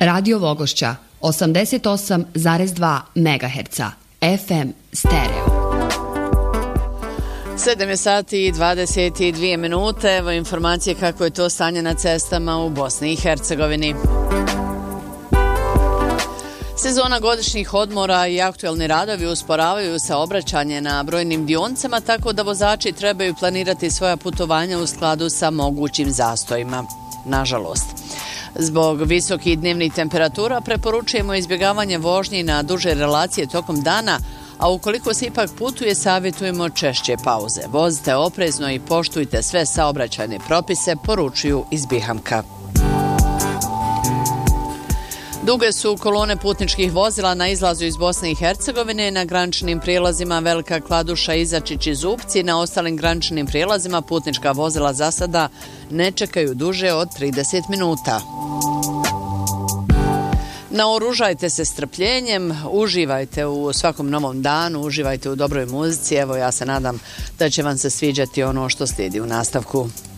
Radio Vogošća 88,2 MHz FM stereo. 7 sati i 22 minute. Evo informacije kako je to stanje na cestama u Bosni i Hercegovini. Sezona godišnjih odmora i aktuelni radovi usporavaju saobraćanje na brojnim dionicama, tako da vozači trebaju planirati svoja putovanja u skladu sa mogućim zastojima. Nažalost, zbog visokih dnevnih temperatura preporučujemo izbjegavanje vožnji na duže relacije tokom dana, a ukoliko se ipak putuje, savjetujemo češće pauze. Vozite oprezno i poštujte sve saobraćajne propise, poručuju iz Bihamka. Duge su kolone putničkih vozila na izlazu iz Bosne i Hercegovine, na graničnim prijelazima Velika Kladuša, Izačić i Zupci. Na ostalim graničnim prijelazima putnička vozila za sada ne čekaju duže od 30 minuta. Naoružajte se strpljenjem, uživajte u svakom novom danu, uživajte u dobroj muzici. Evo, ja se nadam da će vam se sviđati ono što slijedi u nastavku.